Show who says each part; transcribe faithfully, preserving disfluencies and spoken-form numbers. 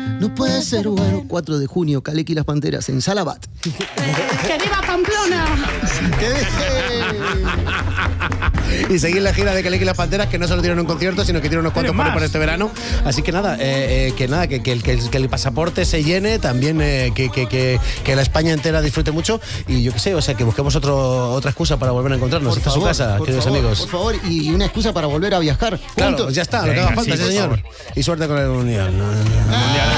Speaker 1: no puede ser bueno. cuatro de junio, Kaleki y las Panteras en Salabat.
Speaker 2: ¡Que viva Pamplona!
Speaker 3: Y seguir la gira de Kaleki y las Panteras, que no solo tienen un concierto, sino que tienen unos cuantos para este verano. Así que nada, eh, eh, que nada, que, que, que, el, que el pasaporte se llene, también eh, que, que, que, que la España entera disfrute mucho. Y yo qué sé, o sea, que busquemos otro, otra excusa para volver a encontrarnos. Esta es su casa, queridos
Speaker 1: favor,
Speaker 3: amigos.
Speaker 1: Por favor, y una excusa para volver a viajar.
Speaker 3: Claro,
Speaker 1: juntos.
Speaker 3: ya está, lo que
Speaker 4: Venga,
Speaker 3: haga falta,
Speaker 4: sí,
Speaker 3: sí,
Speaker 4: por
Speaker 3: señor.
Speaker 4: favor.
Speaker 3: Y suerte con el mundial.
Speaker 4: Mundial.